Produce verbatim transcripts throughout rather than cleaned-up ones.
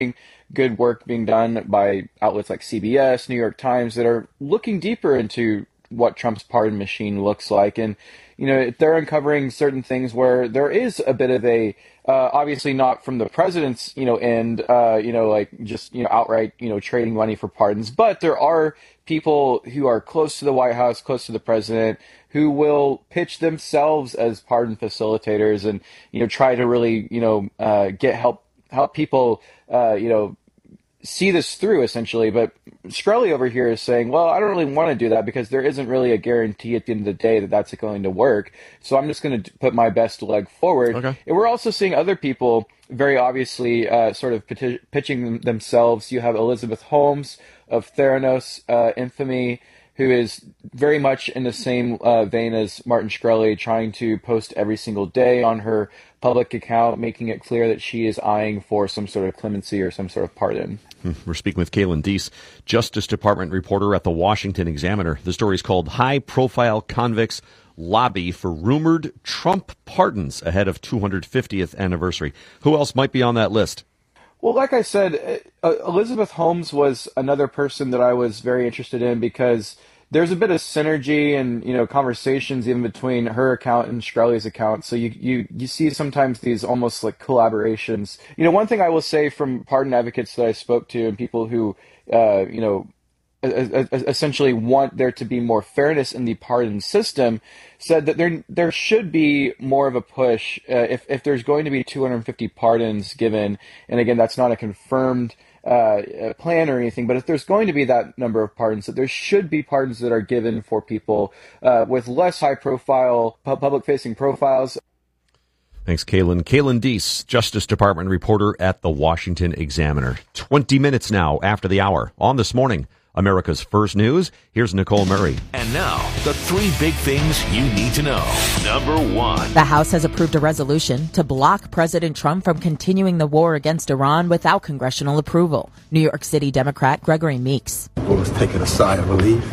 good work being done by outlets like C B S, New York Times, that are looking deeper into what Trump's pardon machine looks like. And, you know, they're uncovering certain things where there is a bit of a, uh, obviously not from the president's, you know, end, uh, you know, like just, you know, outright, you know, trading money for pardons. But there are people who are close to the White House, close to the president, who will pitch themselves as pardon facilitators and, you know, try to really, you know, uh, get help, help people, uh, you know, see this through, essentially. But Shkreli over here is saying, well, I don't really want to do that because there isn't really a guarantee at the end of the day that that's going to work. So I'm just going to put my best leg forward. Okay. And we're also seeing other people very obviously uh, sort of peti- pitching themselves. You have Elizabeth Holmes of Theranos uh, infamy, who is very much in the same uh, vein as Martin Shkreli, trying to post every single day on her public account, making it clear that she is eyeing for some sort of clemency or some sort of pardon. We're speaking with Kalen Deese, Justice Department reporter at the Washington Examiner. The story is called High-Profile Convicts Lobby for Rumored Trump Pardons Ahead of two hundred fiftieth Anniversary. Who else might be on that list? Well, like I said, uh, Elizabeth Holmes was another person that I was very interested in because there's a bit of synergy and, you know, conversations even between her account and Shkreli's account. So you, you, you see sometimes these almost like collaborations. You know, one thing I will say from pardon advocates that I spoke to and people who, uh, you know, essentially want there to be more fairness in the pardon system, said that there there should be more of a push uh, if if there's going to be two hundred fifty pardons given. And again, that's not a confirmed uh, plan or anything, but if there's going to be that number of pardons, that there should be pardons that are given for people uh, with less high-profile public-facing profiles. Thanks, Kalen. Kalen Deese, Justice Department reporter at the Washington Examiner. Twenty minutes now after the hour on This Morning, America's First News. Here's Nicole Murray. And now, the three big things you need to know. Number one. The House has approved a resolution to block President Trump from continuing the war against Iran without congressional approval. New York City Democrat Gregory Meeks. Well, let's take it a sigh of relief.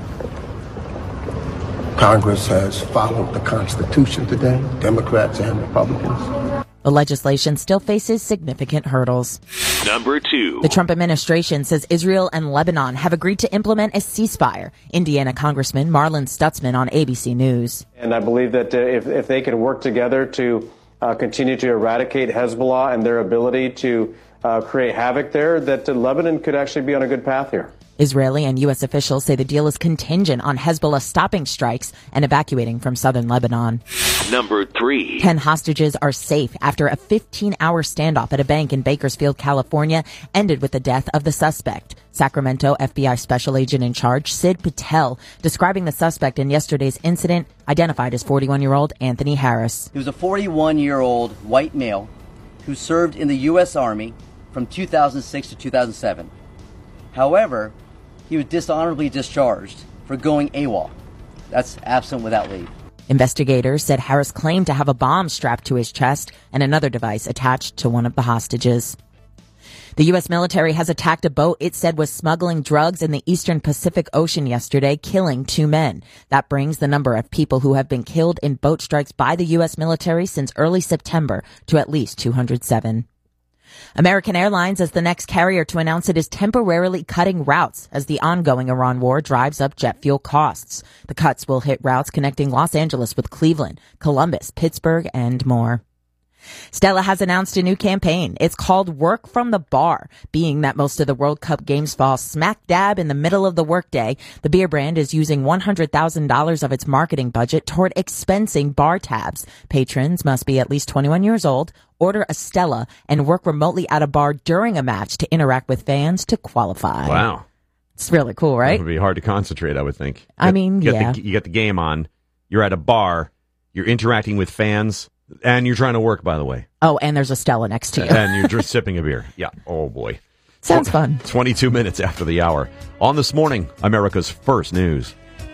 Congress has followed the Constitution today, Democrats and Republicans. The legislation still faces significant hurdles. Number two. The Trump administration says Israel and Lebanon have agreed to implement a ceasefire. Indiana Congressman Marlon Stutzman on A B C News. And I believe that uh, if, if they can work together to uh, continue to eradicate Hezbollah and their ability to uh, create havoc there, that uh, Lebanon could actually be on a good path here. Israeli and U S officials say the deal is contingent on Hezbollah stopping strikes and evacuating from southern Lebanon. Number three. Ten hostages are safe after a fifteen-hour standoff at a bank in Bakersfield, California, ended with the death of the suspect. Sacramento F B I Special Agent in Charge Sid Patel describing the suspect in yesterday's incident, identified as forty-one-year-old Anthony Harris. He was a forty-one-year-old white male who served in the U S Army from two thousand six to two thousand seven. However, he was dishonorably discharged for going AWOL. That's absent without leave. Investigators said Harris claimed to have a bomb strapped to his chest and another device attached to one of the hostages. The U S military has attacked a boat it said was smuggling drugs in the eastern Pacific Ocean yesterday, killing two men. That brings the number of people who have been killed in boat strikes by the U S military since early September to at least two hundred seven. American Airlines is the next carrier to announce it is temporarily cutting routes as the ongoing Iran war drives up jet fuel costs. The cuts will hit routes connecting Los Angeles with Cleveland, Columbus, Pittsburgh, and more. Stella has announced a new campaign. It's called Work from the Bar. Being that most of the World Cup games fall smack dab in the middle of the workday, the beer brand is using one hundred thousand dollars of its marketing budget toward expensing bar tabs. Patrons must be at least twenty-one years old, order a Stella, and work remotely at a bar during a match to interact with fans to qualify. Wow. It's really cool, right? It would be hard to concentrate, I would think. I mean, you yeah. The, you got the game on, you're at a bar, you're interacting with fans, and you're trying to work, by the way. Oh, and there's a Stella next to you. And you're just sipping a beer. Yeah. Oh, boy. Sounds fun. twenty-two minutes after the hour. On This Morning, America's First News.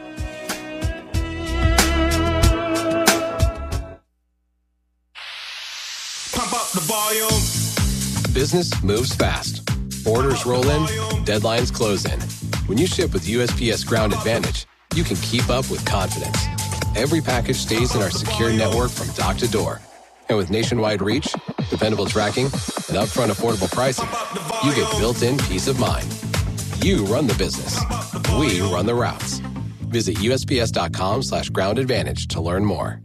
Pump up the volume. Business moves fast. Orders roll in, deadlines close in. When you ship with U S P S Ground Advantage, you can keep up with confidence. Every package stays in our secure network from dock to door. And with nationwide reach, dependable tracking, With upfront affordable pricing, you get built-in peace of mind. You run the business. We run the routes. Visit USPS.com slash ground advantage to learn more.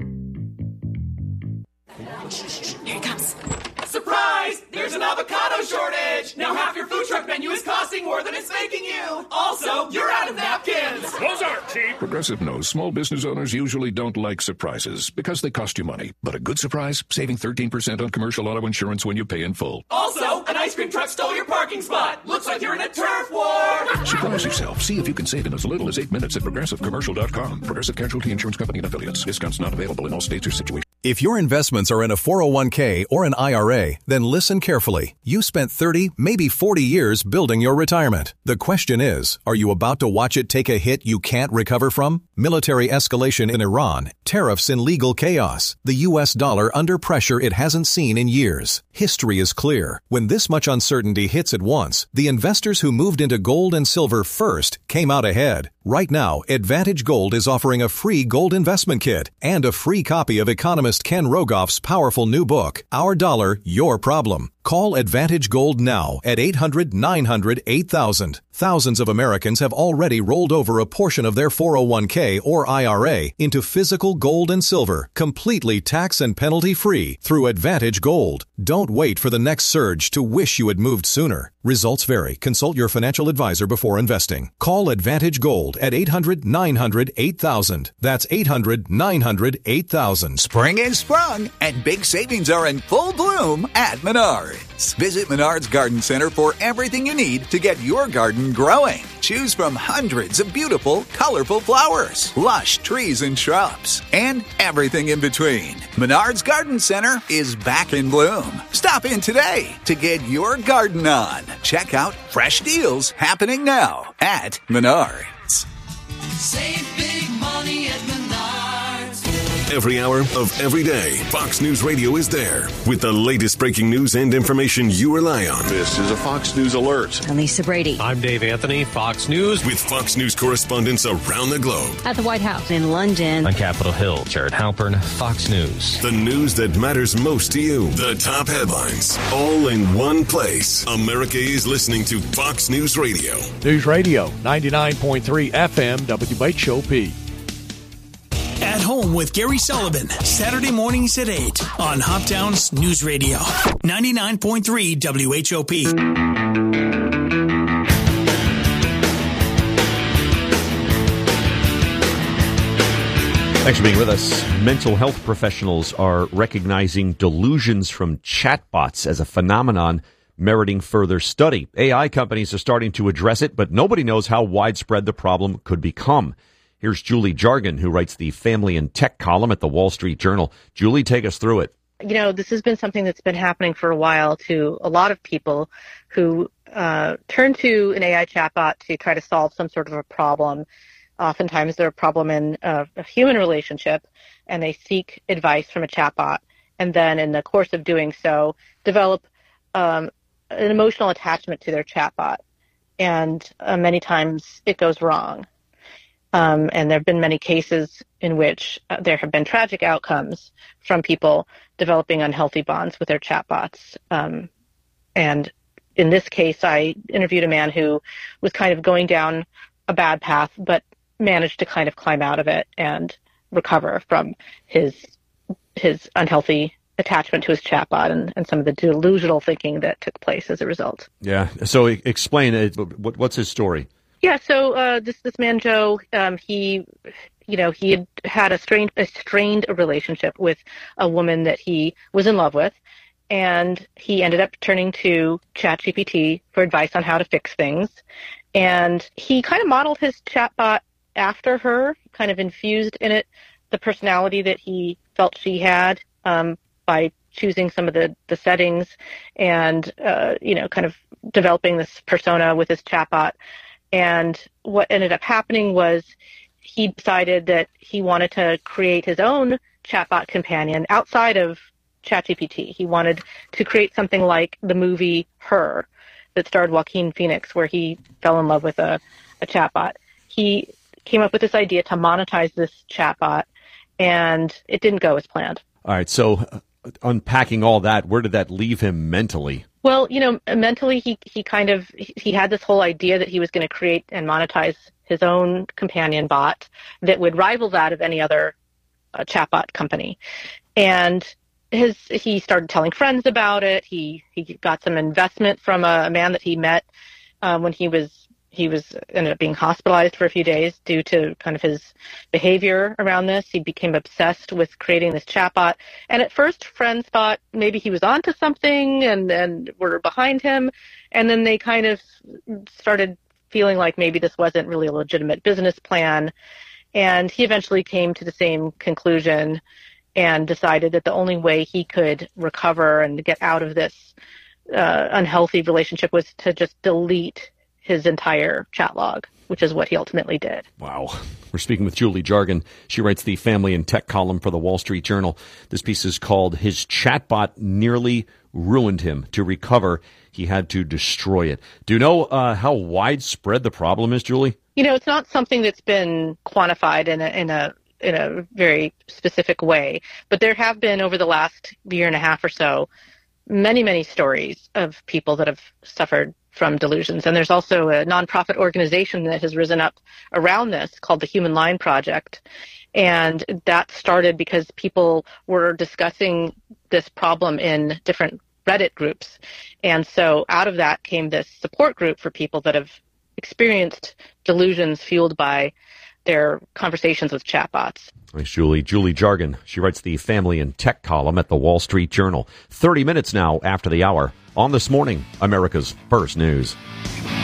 Here it comes. Surprise! There's an avocado shortage! Now half your food truck menu is costing more than it's making you! Also, you're out of napkins! Those aren't cheap! Progressive knows small business owners usually don't like surprises because they cost you money. But a good surprise? Saving thirteen percent on commercial auto insurance when you pay in full. Also, an ice cream truck stole your parking spot! Looks like you're in a turf war! Surprise yourself. See if you can save in as little as eight minutes at Progressive Commercial dot com. Progressive Casualty Insurance Company and Affiliates. Discounts not available in all states or situations. If your investments are in a four oh one k or an I R A, then listen carefully. You spent thirty, maybe forty years building your retirement. The question is, are you about to watch it take a hit you can't recover from? Military escalation in Iran, tariffs and legal chaos, the U S dollar under pressure it hasn't seen in years. History is clear. When this much uncertainty hits at once, the investors who moved into gold and silver first came out ahead. Right now, Advantage Gold is offering a free gold investment kit and a free copy of economist Ken Rogoff's powerful new book, Our Dollar, Your Problem. Call Advantage Gold now at eight hundred nine hundred eight thousand. Thousands of Americans have already rolled over a portion of their four oh one k or I R A into physical gold and silver, completely tax and penalty free through Advantage Gold. Don't wait for the next surge to wish you had moved sooner. Results vary. Consult your financial advisor before investing. Call Advantage Gold at eight hundred nine hundred eight thousand. That's eight hundred nine hundred eight thousand. Spring is sprung, and big savings are in full bloom at Menards. Visit Menards Garden Center for everything you need to get your garden growing. Choose from hundreds of beautiful, colorful flowers, lush trees and shrubs, and everything in between. Menards Garden Center is back in bloom. Stop in today to get your garden on. Check out fresh deals happening now at Menards. Save big money at Menards. Every hour of every day, Fox News Radio is there with the latest breaking news and information you rely on. This is a Fox News alert. I'm Lisa Brady. I'm Dave Anthony, Fox News. With Fox News correspondents around the globe. At the White House. In London. On Capitol Hill, Jared Halpern, Fox News. The news that matters most to you. The top headlines. All in one place. America is listening to Fox News Radio. News Radio, ninety-nine point three F M, W H O P. At Home with Gary Sullivan, Saturday mornings at eight on Hoptown's News Radio, ninety-nine point three W H O P. Thanks for being with us. Mental health professionals are recognizing delusions from chatbots as a phenomenon meriting further study. A I companies are starting to address it, but nobody knows how widespread the problem could become. Here's Julie Jargon, who writes the Family and Tech column at the Wall Street Journal. Julie, take us through it. You know, this has been something that's been happening for a while to a lot of people who uh, turn to an A I chatbot to try to solve some sort of a problem. Oftentimes they're a problem in uh, a human relationship, and they seek advice from a chatbot. And then in the course of doing so, develop um, an emotional attachment to their chatbot. And uh, many times it goes wrong. Um, and there have been many cases in which uh, there have been tragic outcomes from people developing unhealthy bonds with their chatbots. Um, and in this case, I interviewed a man who was kind of going down a bad path, but managed to kind of climb out of it and recover from his his unhealthy attachment to his chatbot and, and some of the delusional thinking that took place as a result. Yeah. So explain it. What's his story? Yeah, so uh, this this man Joe, um, he, you know, he had had a strained a strained relationship with a woman that he was in love with, and he ended up turning to ChatGPT for advice on how to fix things, and he kind of modeled his chatbot after her, kind of infused in it the personality that he felt she had um, by choosing some of the, the settings, and uh, you know, kind of developing this persona with his chatbot. And what ended up happening was he decided that he wanted to create his own chatbot companion outside of ChatGPT. He wanted to create something like the movie Her that starred Joaquin Phoenix, where he fell in love with a, a chatbot. He came up with this idea to monetize this chatbot, and it didn't go as planned. All right, so uh, unpacking all that, where did that leave him mentally? Well, you know, mentally, he, he kind of, he had this whole idea that he was going to create and monetize his own companion bot that would rival that of any other uh, chatbot company. And his, he started telling friends about it. He, he got some investment from a, a man that he met uh, when he was, he was ended up being hospitalized for a few days due to kind of his behavior around this. He became obsessed with creating this chatbot. And at first, friends thought maybe he was onto something and, and were behind him. And then they kind of started feeling like maybe this wasn't really a legitimate business plan. And he eventually came to the same conclusion and decided that the only way he could recover and get out of this uh, unhealthy relationship was to just delete his entire chat log, which is what he ultimately did. Wow. We're speaking with Julie Jargon. She writes the family and tech column for the Wall Street Journal. This piece is called "His Chatbot Nearly Ruined Him. To recover, he had to destroy it." Do you know uh, how widespread the problem is, Julie? You know, it's not something that's been quantified in a, in a in a very specific way, but there have been over the last year and a half or so many, many stories of people that have suffered from delusions. And there's also a nonprofit organization that has risen up around this called the Human Line Project. And that started because people were discussing this problem in different Reddit groups. And so out of that came this support group for people that have experienced delusions fueled by their conversations with chatbots. Thanks, Julie. Julie Jargon. She writes the family and tech column at the Wall Street Journal. thirty minutes now after the hour on This Morning, America's First News.